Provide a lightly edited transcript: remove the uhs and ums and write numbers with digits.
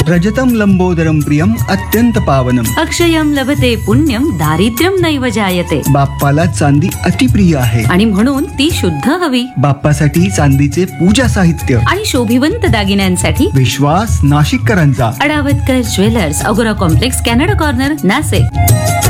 रजतं लंबोदरं प्रियम अत्यंत पावनम. अक्षयम लभते पुण्यम दारिद्र्यम नैव जायते. बाप्पाला चांदी अतिप्रिय आहे आणि म्हणून ती शुद्ध हवी. बाप्पासाठी चांदीचे पूजा साहित्य आणि शोभिवंत दागिन्यांसाठी विश्वास नाशिककरांचा. अडावतकर ज्वेलर्स, अगोरा कॉम्प्लेक्स, कॅनडा कॉर्नर, नाशिक.